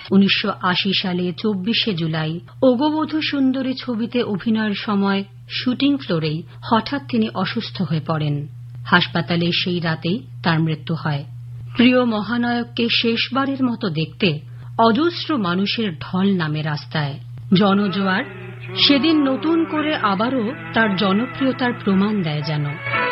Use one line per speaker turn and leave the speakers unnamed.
1980 সালে 24শে জুলাই ওগবধূ সুন্দরী ছবিতে অভিনয়ের সময় শুটিং ফ্লোরেই হঠাৎ তিনি অসুস্থ হয়ে পড়েন। হাসপাতালে সেই রাতেই তার মৃত্যু হয়। প্রিয় মহানায়ককে শেষবারের মতো দেখতে অজস্র মানুষের ঢল নামে রাস্তায়। জনজোয়ার সেদিন নতুন করে আবারও তার জনপ্রিয়তার প্রমাণ দেয় যেন।